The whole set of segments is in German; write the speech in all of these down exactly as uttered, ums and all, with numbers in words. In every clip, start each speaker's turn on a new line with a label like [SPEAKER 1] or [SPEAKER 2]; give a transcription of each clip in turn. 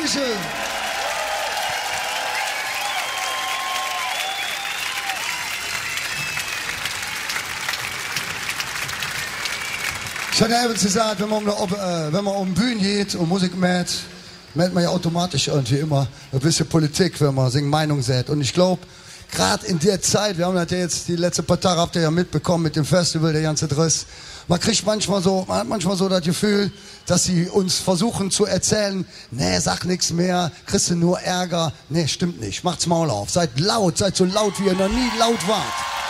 [SPEAKER 1] Dankeschön. Ich hatte eben gesagt, wenn man um, äh, wenn man um Bühne geht und Musik macht, merkt man ja automatisch irgendwie immer ein bisschen Politik, wenn man seine Meinung sagt. Und ich glaube, gerade in der Zeit, wir haben das ja jetzt die letzten paar Tage, habt ihr ja mitbekommen mit dem Festival, der ganze Driss, man kriegt manchmal so, man hat manchmal so das Gefühl, dass sie uns versuchen zu erzählen, nee, sag nichts mehr, kriegst du nur Ärger. Nee, stimmt nicht, macht's Maul auf, seid laut, seid so laut, wie ihr noch nie laut wart.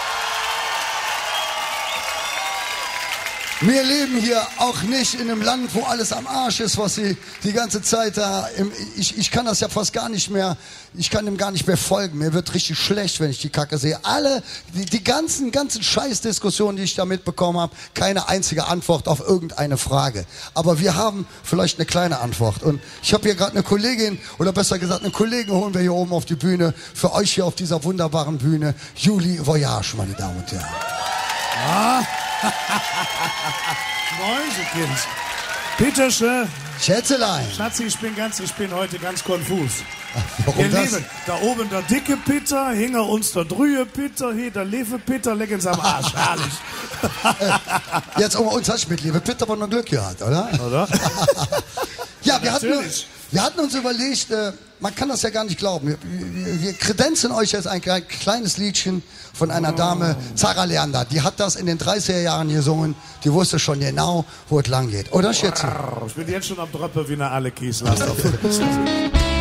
[SPEAKER 1] Wir leben hier auch nicht in einem Land, wo alles am Arsch ist, was sie die ganze Zeit da, im, ich, ich kann das ja fast gar nicht mehr, ich kann dem gar nicht mehr folgen. Mir wird richtig schlecht, wenn ich die Kacke sehe. Alle, die, die ganzen, ganzen Scheißdiskussionen, die ich da mitbekommen habe, keine einzige Antwort auf irgendeine Frage. Aber wir haben vielleicht eine kleine Antwort. Und ich habe hier gerade eine Kollegin, oder besser gesagt eine Kollegin holen wir hier oben auf die Bühne, für euch hier auf dieser wunderbaren Bühne, Julie Voyage, meine Damen und Herren.
[SPEAKER 2] Ah. Mäusekind. Peterchen.
[SPEAKER 1] Schätzelein.
[SPEAKER 2] Schatzi, ich bin ganz, ich bin heute ganz konfus.
[SPEAKER 1] Warum
[SPEAKER 2] Ihr
[SPEAKER 1] das?
[SPEAKER 2] Lieben, da oben der dicke Peter, hinter uns der drühe Peter, hier der Lefe Peter, lecken's am Arsch. Herrlich.
[SPEAKER 1] Jetzt um uns hast du mit liebe Peter aber noch Glück gehabt, oder?
[SPEAKER 2] Oder?
[SPEAKER 1] Ja, wir hatten,
[SPEAKER 2] Natürlich.
[SPEAKER 1] wir hatten uns überlegt, äh, man kann das ja gar nicht glauben. Wir, wir, wir kredenzen euch jetzt ein kleines Liedchen von einer Dame, Sarah Leander. Die hat das in den dreißiger Jahren gesungen. Die wusste schon genau, wo es lang geht. Oder, Schätze?
[SPEAKER 2] Ich bin jetzt schon am Dröppe wie eine alle Kies. Lasst auf.